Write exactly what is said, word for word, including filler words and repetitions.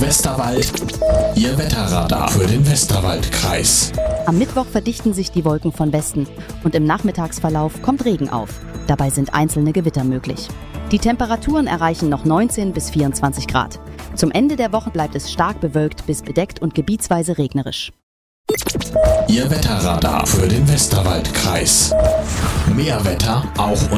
Westerwald, Ihr Wetterradar für den Westerwaldkreis. Am Mittwoch verdichten sich die Wolken von Westen und im Nachmittagsverlauf kommt Regen auf. Dabei sind einzelne Gewitter möglich. Die Temperaturen erreichen noch neunzehn bis vierundzwanzig Grad. Zum Ende der Woche bleibt es stark bewölkt bis bedeckt und gebietsweise regnerisch. Ihr Wetterradar für den Westerwaldkreis. Mehr Wetter auch